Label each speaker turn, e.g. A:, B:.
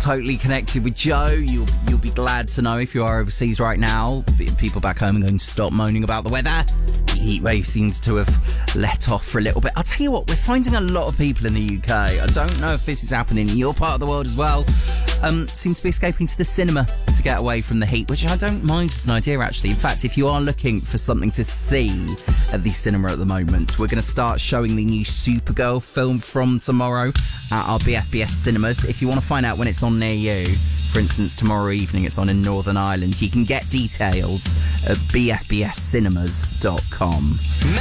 A: totally connected with Joe. You'll be glad to know if you are overseas right now. People back home are going to stop moaning about the weather. The heat wave seems to have let off for a little bit. I'll tell you what, we're finding a lot of people in the UK. I don't know if this is happening in your part of the world as well. Seem to be escaping to the cinema to get away from the heat, which I don't mind as an idea, actually. In fact, if you are looking for something to see at the cinema at the moment, we're going to start showing the new Supergirl film from tomorrow at our BFBS cinemas. If you want to find out when it's on near you, for instance, tomorrow evening it's on in Northern Ireland, you can get details at bfbscinemas.com.